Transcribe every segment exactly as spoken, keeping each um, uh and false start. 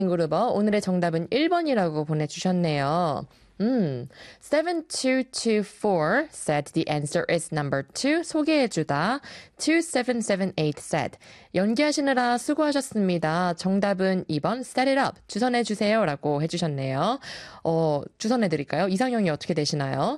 그루버 오늘의 정답은 일 번이라고 보내주셨네요. 음, seven two two four said the answer is number two. 소개해주다. two seven seven eight said 연기하시느라 수고하셨습니다. 정답은 이 번 set it up. 주선해주세요. 라고 해주셨네요. 어, 주선해드릴까요? 이상형이 어떻게 되시나요?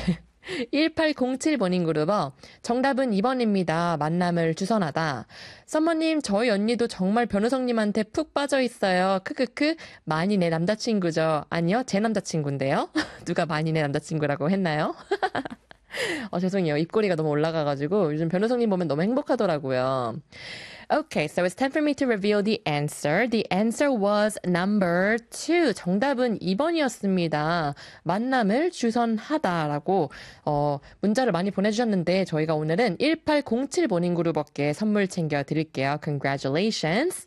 일팔공칠 번인 그룹어 정답은 이 번입니다. 만남을 주선하다. 썸머님 저희 언니도 정말 변우성님한테 푹 빠져있어요. 크크크 많이 내 남자친구죠. 아니요 제 남자친구인데요. 누가 많이 내 남자친구라고 했나요? 어, 죄송해요. 입꼬리가 너무 올라가가지고 요즘 변우성님 보면 너무 행복하더라고요. Okay, so it's time for me to reveal the answer. The answer was number two. 정답은 이 번이었습니다. 만남을 주선하다라고 어, 문자를 많이 보내주셨는데 저희가 오늘은 일팔공칠 번인 그룹께 선물 챙겨드릴게요. Congratulations.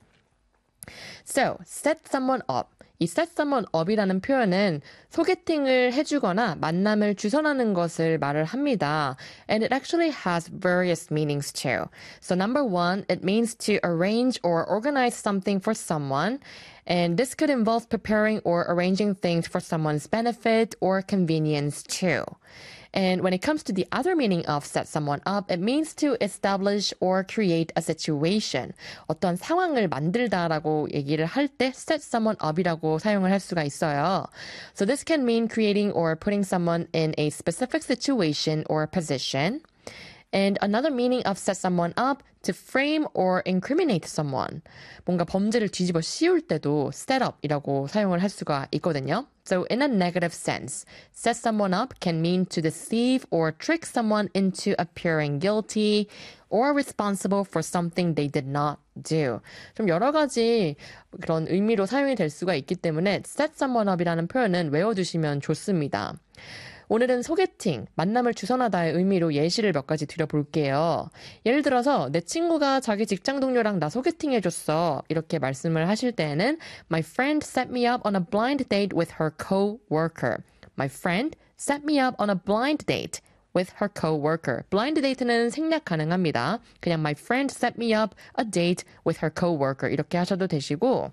So, set someone up. 이 set someone up이라는 표현은 소개팅을 해주거나 만남을 주선하는 것을 말을 합니다. And it actually has various meanings too. So number one, it means to arrange or organize something for someone. And this could involve preparing or arranging things for someone's benefit or convenience too. And when it comes to the other meaning of set someone up, it means to establish or create a situation. 어떤 상황을 만들다라고 얘기를 할 때 set someone up이라고 사용을 할 수가 있어요. So this can mean creating or putting someone in a specific situation or position. And another meaning of set someone up, to frame or incriminate someone. 뭔가 범죄를 뒤집어 씌울 때도 set up이라고 사용을 할 수가 있거든요. So in a negative sense, set someone up can mean to deceive or trick someone into appearing guilty or responsible for something they did not do. 좀 여러 가지 그런 의미로 사용이 될 수가 있기 때문에 set someone up이라는 표현은 외워두시면 좋습니다. 오늘은 소개팅, 만남을 주선하다의 의미로 예시를 몇 가지 드려볼게요. 예를 들어서 내 친구가 자기 직장 동료랑 나 소개팅해줬어. 이렇게 말씀을 하실 때에는 My friend set me up on a blind date with her co-worker. My friend set me up on a blind date with her co-worker. blind date는 생략 가능합니다. 그냥 My friend set me up a date with her co-worker 이렇게 하셔도 되시고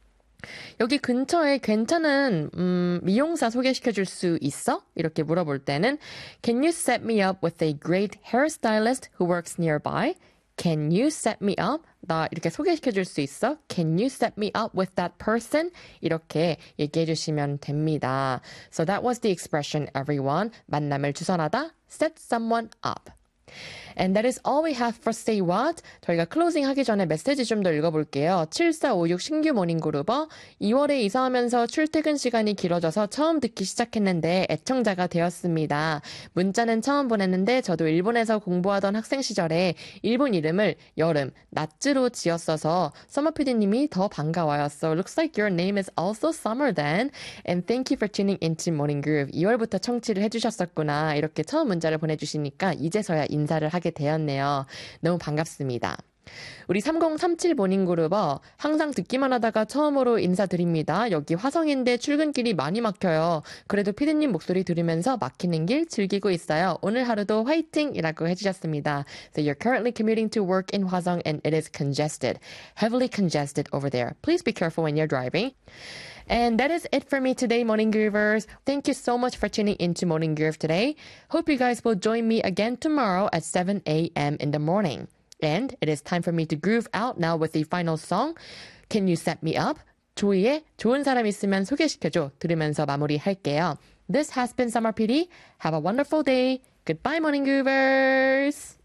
여기 근처에 괜찮은 음, 미용사 소개시켜줄 수 있어? 이렇게 물어볼 때는 Can you set me up with a great hairstylist who works nearby? Can you set me up? 나 이렇게 소개시켜줄 수 있어? Can you set me up with that person? 이렇게 얘기해 주시면 됩니다. So that was the expression, everyone. 만남을 주선하다, set someone up. And that is all we have for Say What. 저희가 클로징 하기 전에 메시지 좀 더 읽어볼게요. 칠사오육 신규 모닝그룹어 이월에 이사하면서 출퇴근 시간이 길어져서 처음 듣기 시작했는데 애청자가 되었습니다. 문자는 처음 보냈는데 저도 일본에서 공부하던 학생 시절에 일본 이름을 여름, 낫즈로 지었어서 서머피디님이 더 반가워요. So looks like your name is also summer then. And thank you for tuning into Morning Groove. 이월부터 청취를 해주셨었구나. 이렇게 처음 문자를 보내주시니까 이제서야 인사를 하게 되었네요. 너무 반갑습니다. 우리 삼공삼칠 모닝 그룹어 항상 듣기만 하다가 처음으로 인사드립니다. 여기 화성인데 출근길이 많이 막혀요. 그래도 피디님 목소리 들으면서 막히는 길 즐기고 있어요. 오늘 하루도 화이팅이라고 해주셨습니다. So you're currently commuting to work in Hwasong and it is congested, heavily congested over there. Please be careful when you're driving. And that is it for me today, Morning Groovers. Thank you so much for tuning into Morning Groove today. Hope you guys will join me again tomorrow at seven a.m. in the morning. And it is time for me to groove out now with the final song. Can you set me up? 조이의 좋은 사람 있으면 소개시켜줘 들으면서 마무리할게요. This has been Summer 피디. Have a wonderful day. Goodbye, Morning Groovers.